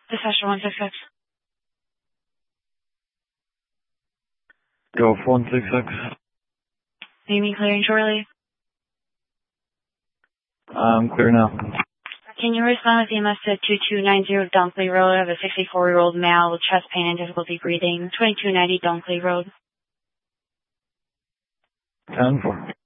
Dispatcher 166. Go 166. You mean clearing shortly? I'm clear now. Can you respond with EMS to 2290 Dunkley Road? I have a 64-year-old male with chest pain and difficulty breathing. 2290 Dunkley Road. 10-4.